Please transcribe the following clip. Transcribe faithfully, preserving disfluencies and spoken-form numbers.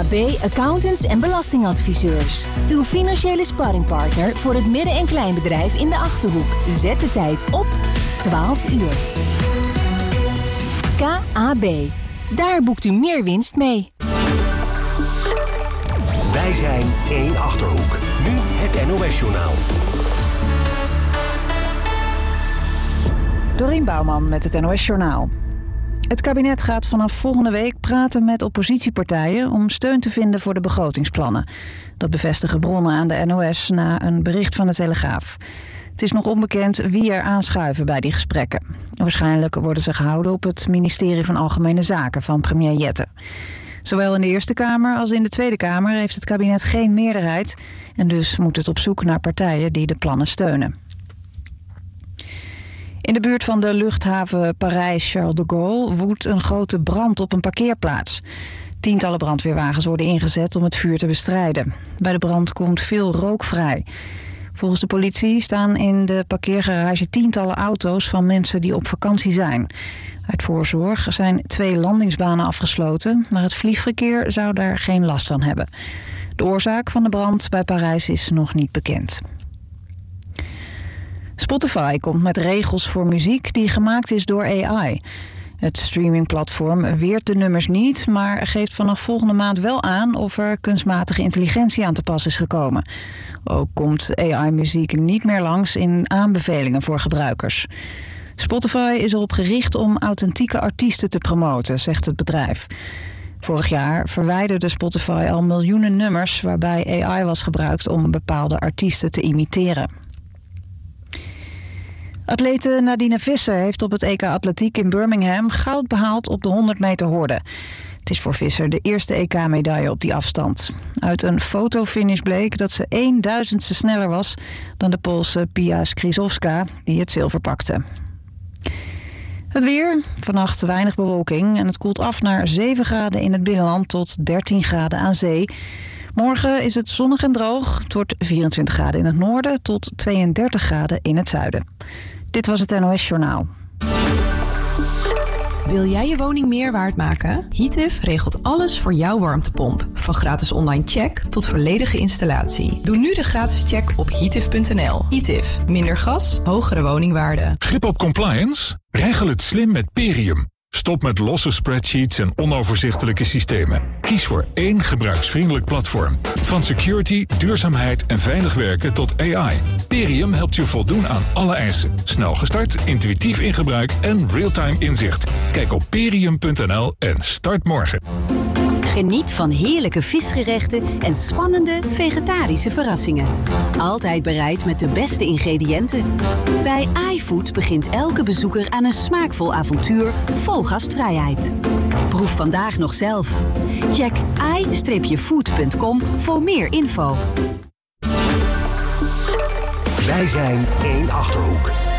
B Accountants en Belastingadviseurs. Uw financiële sparringpartner voor het midden- en kleinbedrijf in de Achterhoek. Zet de tijd op twaalf uur. K A B. Daar boekt u meer winst mee. Wij zijn één Achterhoek. Nu het N O S-journaal. Dorien Bouwman met het N O S-journaal. Het kabinet gaat vanaf volgende week praten met oppositiepartijen om steun te vinden voor de begrotingsplannen. Dat bevestigen bronnen aan de N O S na een bericht van de Telegraaf. Het is nog onbekend wie er aanschuiven bij die gesprekken. Waarschijnlijk worden ze gehouden op het ministerie van Algemene Zaken van premier Jette. Zowel in de Eerste Kamer als in de Tweede Kamer heeft het kabinet geen meerderheid en dus moet het op zoek naar partijen die de plannen steunen. In de buurt van de luchthaven Parijs-Charles de Gaulle woedt een grote brand op een parkeerplaats. Tientallen brandweerwagens worden ingezet om het vuur te bestrijden. Bij de brand komt veel rook vrij. Volgens de politie staan in de parkeergarage tientallen auto's van mensen die op vakantie zijn. Uit voorzorg zijn twee landingsbanen afgesloten, maar het vliegverkeer zou daar geen last van hebben. De oorzaak van de brand bij Parijs is nog niet bekend. Spotify komt met regels voor muziek die gemaakt is door A I. Het streamingplatform weert de nummers niet, maar geeft vanaf volgende maand wel aan of er kunstmatige intelligentie aan te pas is gekomen. Ook komt A I-muziek niet meer langs in aanbevelingen voor gebruikers. Spotify is erop gericht om authentieke artiesten te promoten, zegt het bedrijf. Vorig jaar verwijderde Spotify al miljoenen nummers waarbij A I was gebruikt om bepaalde artiesten te imiteren. Atlete Nadine Visser heeft op het E K Atletiek in Birmingham goud behaald op de honderd meter horde. Het is voor Visser de eerste E K-medaille op die afstand. Uit een fotofinish bleek dat ze één duizendste sneller was dan de Poolse Pia Skrzydłowska, die het zilver pakte. Het weer, vannacht weinig bewolking en het koelt af naar zeven graden in het binnenland tot dertien graden aan zee. Morgen is het zonnig en droog. Het wordt vierentwintig graden in het noorden tot tweeëndertig graden in het zuiden. Dit was het N O S-journaal. Wil jij je woning meer waard maken? Heatif regelt alles voor jouw warmtepomp. Van gratis online check tot volledige installatie. Doe nu de gratis check op heatif punt n l. Heatif. Minder gas, hogere woningwaarde. Grip op compliance? Regel het slim met Perium. Stop met losse spreadsheets en onoverzichtelijke systemen. Kies voor één gebruiksvriendelijk platform. Van security, duurzaamheid en veilig werken tot A I. Perium helpt je voldoen aan alle eisen. Snel gestart, intuïtief in gebruik en real-time inzicht. Kijk op perium punt n l en start morgen. Geniet van heerlijke visgerechten en spannende vegetarische verrassingen. Altijd bereid met de beste ingrediënten. Bij iFood begint elke bezoeker aan een smaakvol avontuur vol gastvrijheid. Proef vandaag nog zelf. Check i food punt com voor meer info. Wij zijn één Achterhoek.